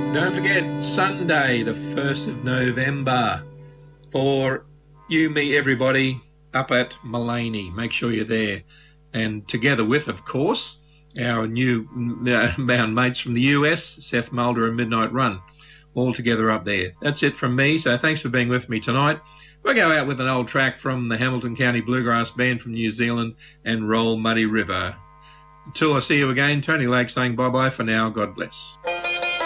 Don't forget, Sunday, the 1st of November, for you, me, everybody, up at Mullaney. Make sure you're there. And together with, of course, our new bound mates from the US, Seth Mulder and Midnight Run, all together up there. That's it from me, so thanks for being with me tonight. We'll go out with an old track from the Hamilton County Bluegrass Band from New Zealand and Roll Muddy River. Until I see you again, Tony Lake saying bye-bye for now. God bless.